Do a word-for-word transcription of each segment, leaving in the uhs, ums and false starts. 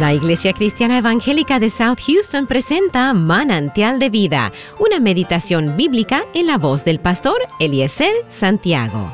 La Iglesia Cristiana Evangélica de South Houston presenta Manantial de Vida, una meditación bíblica en la voz del pastor Eliezer Santiago.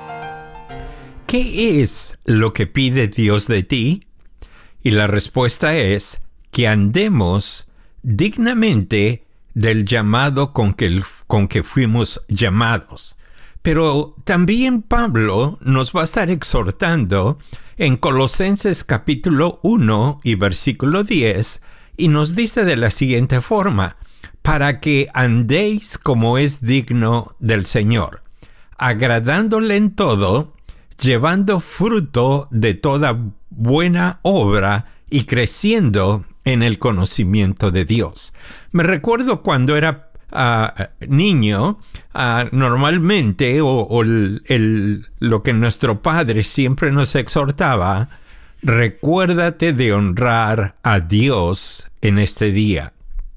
¿Qué es lo que pide Dios de ti? Y la respuesta es que andemos dignamente del llamado con que, con que fuimos llamados. Pero también Pablo nos va a estar exhortando en Colosenses capítulo uno y versículo diez, y nos dice de la siguiente forma: para que andéis como es digno del Señor, agradándole en todo, llevando fruto de toda buena obra y creciendo en el conocimiento de Dios. Me recuerdo cuando era Uh, niño, uh, normalmente, o, o el, el, lo que nuestro padre siempre nos exhortaba: recuérdate de honrar a Dios en este día.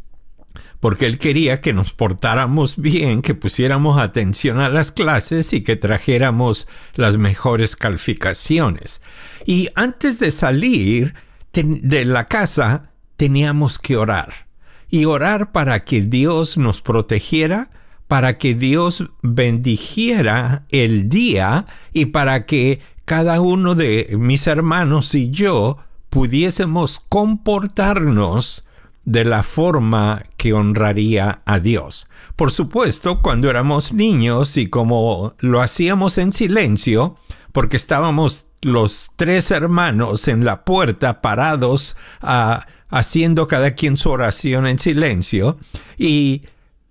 Porque Él quería que nos portáramos bien, que pusiéramos atención a las clases y que trajéramos las mejores calificaciones. Y antes de salir ten, de la casa, teníamos que orar. Y orar para que Dios nos protegiera, para que Dios bendijera el día y para que cada uno de mis hermanos y yo pudiésemos comportarnos de la forma que honraría a Dios. Por supuesto, cuando éramos niños y como lo hacíamos en silencio, porque estábamos los tres hermanos en la puerta parados a haciendo cada quien su oración en silencio, y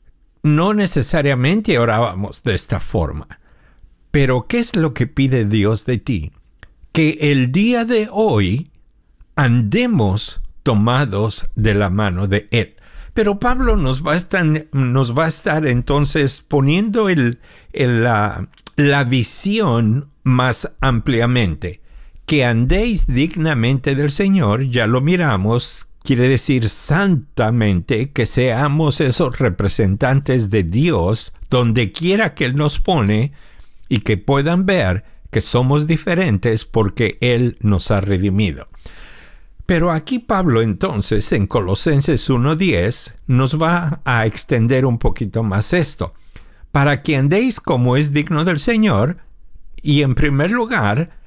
no necesariamente orábamos de esta forma. Pero ¿qué es lo que pide Dios de ti? Que el día de hoy andemos tomados de la mano de Él. Pero Pablo nos va a estar, nos va a estar entonces poniendo el, el, la, la visión más ampliamente. Que andéis dignamente del Señor, ya lo miramos, quiere decir santamente, que seamos esos representantes de Dios donde quiera que Él nos pone y que puedan ver que somos diferentes porque Él nos ha redimido. Pero aquí Pablo entonces en Colosenses uno diez nos va a extender un poquito más esto. Para que andéis como es digno del Señor y en primer lugar